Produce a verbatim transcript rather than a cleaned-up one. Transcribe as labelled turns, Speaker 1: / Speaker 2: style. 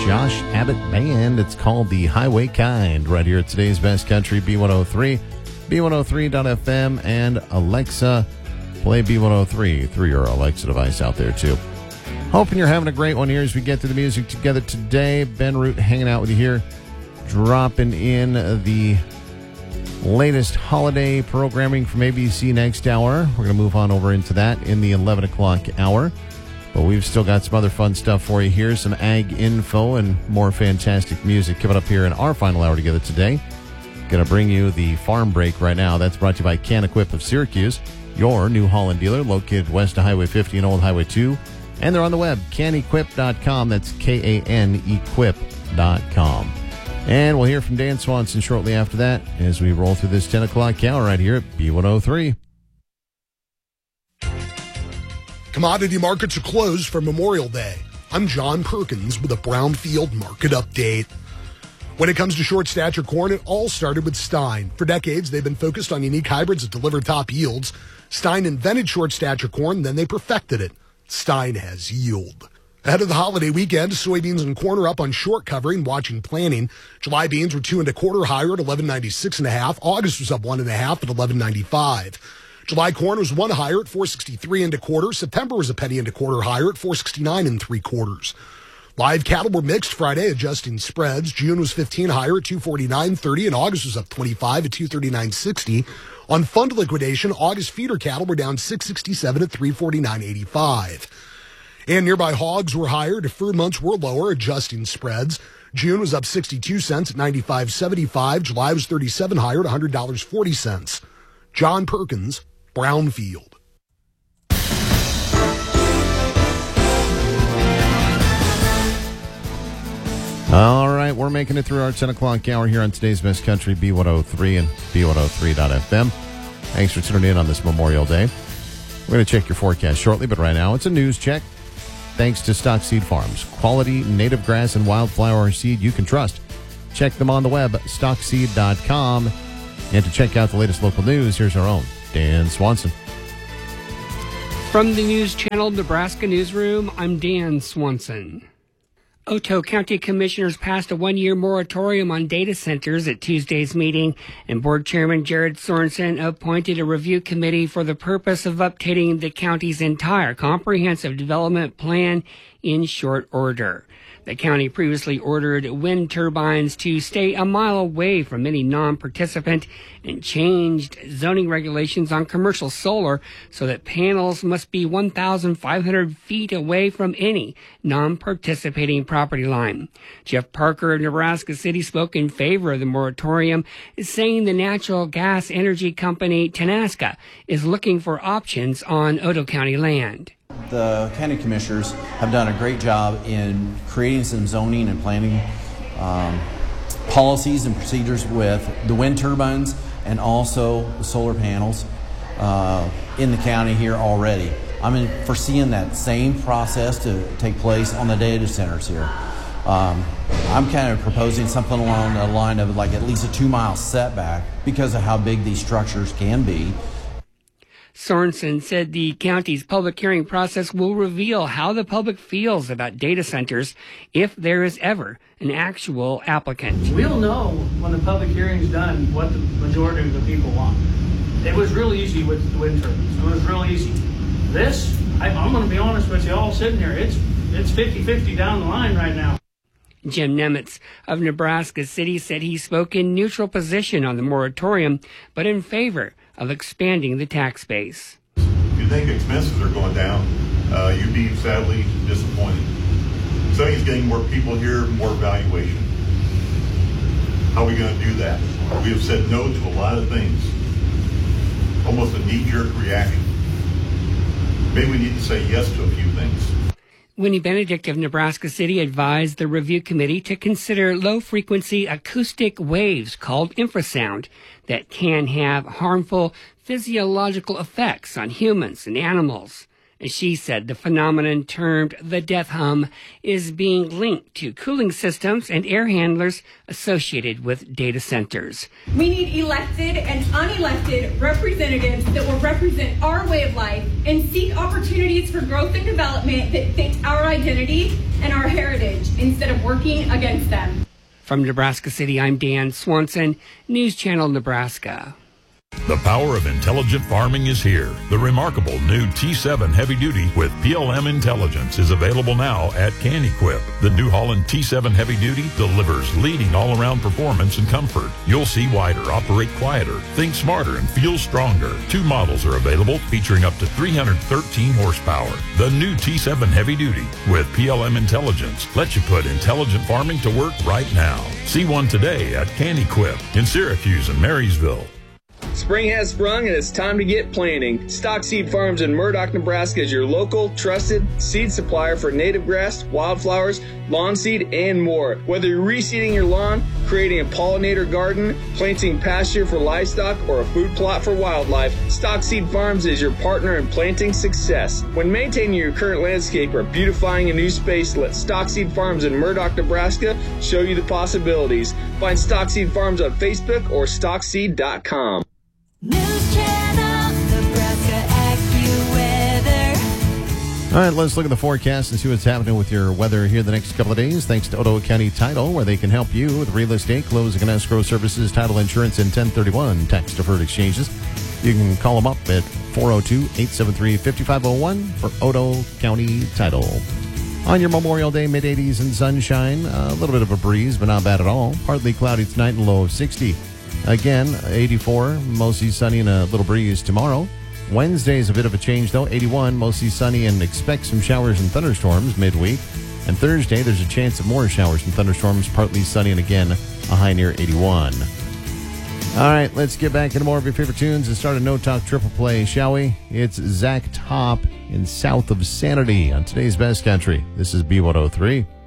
Speaker 1: Josh Abbott Band. It's called The Highway Kind, right here at today's Best Country, B one oh three, B one oh three dot F M, and Alexa, play B one oh three through your Alexa device out there, too. Hoping you're having a great one here as we get to the music together today. Ben Root hanging out with you here, dropping in the latest holiday programming from A B C next hour. We're going to move on over into that in the eleven o'clock hour. But we've still got some other fun stuff for you here, some ag info and more fantastic music coming up here in our final hour together today. Going to bring you the Farm Break right now. That's brought to you by Can Equip of Syracuse, your New Holland dealer located west of Highway fifty and Old Highway two. And they're on the web, can equip dot com. That's K A N equip dot com. And we'll hear from Dan Swanson shortly after that as we roll through this ten o'clock hour right here at B one oh three.
Speaker 2: Commodity markets are closed for Memorial Day. I'm John Perkins with a Brownfield market update. When it comes to short stature corn, it all started with Stein. For decades, they've been focused on unique hybrids that deliver top yields. Stein invented short stature corn, then they perfected it. Stein has yield. Ahead of the holiday weekend, soybeans and corn are up on short covering, watching planning. July beans were two and a quarter higher at eleven ninety-six and a half. August was up one and a half at eleven ninety-five. July corn was one higher at four sixty-three and a quarter. September was a penny and a quarter higher at four sixty-nine and three quarters. Live cattle were mixed Friday, adjusting spreads. June was fifteen higher at two forty-nine thirty, and August was up twenty-five at two thirty-nine sixty. On fund liquidation, August feeder cattle were down six sixty-seven at three forty-nine eighty-five. And nearby hogs were higher. Deferred months were lower, adjusting spreads. June was up sixty-two cents at ninety-five seventy-five. July was thirty-seven higher at one hundred dollars and forty cents. John Perkins, Brownfield.
Speaker 1: All right, we're making it through our ten o'clock hour here on today's Best Country, B one oh three and B one oh three dot F M. Thanks for tuning in on this Memorial Day. We're going to check your forecast shortly, but right now it's a news check. Thanks to Stock Seed Farms, quality native grass and wildflower seed you can trust. Check them on the web, stock seed dot com. And to check out the latest local news, here's our own Dan Swanson.
Speaker 3: From the News Channel Nebraska Newsroom, I'm Dan Swanson. Otoe County Commissioners passed a one-year moratorium on data centers at Tuesday's meeting, and Board Chairman Jared Sorensen appointed a review committee for the purpose of updating the county's entire comprehensive development plan in short order. The county previously ordered wind turbines to stay a mile away from any non-participant and changed zoning regulations on commercial solar so that panels must be one thousand five hundred feet away from any non-participating property line. Jeff Parker of Nebraska City spoke in favor of the moratorium, saying the natural gas energy company Tenaska is looking for options on Otoe County land.
Speaker 4: The county commissioners have done a great job in creating some zoning and planning um, policies and procedures with the wind turbines and also the solar panels uh, in the county here already. I'm in, foreseeing that same process to take place on the data centers here. Um, I'm kind of proposing something along the line of like at least a two-mile setback because of how big these structures can be.
Speaker 3: Sorensen said the county's public hearing process will reveal how the public feels about data centers if there is ever an actual applicant.
Speaker 5: We'll know when the public hearing's done what the majority of the people want. It was real easy with the wind turbines. It was real easy. This, I, I'm going to be honest with you all sitting here, it's it's fifty-fifty down the line right now.
Speaker 3: Jim Nemitz of Nebraska City said he spoke in neutral position on the moratorium, but in favor of expanding the tax base.
Speaker 6: If you think expenses are going down, uh, you'd be sadly disappointed. So he's getting more people here, more valuation. How are we going to do that? We have said no to a lot of things. Almost a knee-jerk reaction. Maybe we need to say yes to a few things.
Speaker 3: Winnie Benedict of Nebraska City advised the review committee to consider low-frequency acoustic waves called infrasound that can have harmful physiological effects on humans and animals. And she said the phenomenon termed the death hum is being linked to cooling systems and air handlers associated with data centers.
Speaker 7: We need elected and unelected representatives that will represent our way of life and seek opportunities for growth and development that fit our identity and our heritage instead of working against them.
Speaker 3: From Nebraska City, I'm Dan Swanson, News Channel Nebraska.
Speaker 8: The power of intelligent farming is here. The remarkable new T seven Heavy Duty with P L M Intelligence is available now at Can-Equip. The New Holland T seven Heavy Duty delivers leading all-around performance and comfort. You'll see wider, operate quieter, think smarter, and feel stronger. Two models are available featuring up to three hundred thirteen horsepower. The new T seven Heavy Duty with P L M Intelligence lets you put intelligent farming to work right now. See one today at Can-Equip in Syracuse and Marysville.
Speaker 9: Spring has sprung and it's time to get planting. Stock Seed Farms in Murdoch, Nebraska is your local, trusted seed supplier for native grass, wildflowers, lawn seed, and more. Whether you're reseeding your lawn, creating a pollinator garden, planting pasture for livestock, or a food plot for wildlife, Stock Seed Farms is your partner in planting success. When maintaining your current landscape or beautifying a new space, let Stock Seed Farms in Murdoch, Nebraska show you the possibilities. Find Stock Seed Farms on Facebook or stock seed dot com.
Speaker 10: News Channel, Nebraska AccuWeather.
Speaker 1: All right, let's look at the forecast and see what's happening with your weather here the next couple of days. Thanks to Ottawa County Title, where they can help you with real estate, closing and escrow services, title insurance, and ten thirty-one tax-deferred exchanges. You can call them up at four oh two, eight seven three, five five oh one for Ottawa County Title. On your Memorial Day, mid eighties and sunshine. A little bit of a breeze, but not bad at all. Partly cloudy tonight and low of sixty. Again, eighty-four, mostly sunny and a little breeze tomorrow. Wednesday is a bit of a change, though. eighty-one, mostly sunny, and expect some showers and thunderstorms midweek. And Thursday, there's a chance of more showers and thunderstorms, partly sunny, and again, a high near eighty-one. All right, let's get back into more of your favorite tunes and start a No Talk Triple Play, shall we? It's Zach Top in South of Sanity on today's Best Country. This is B one oh three.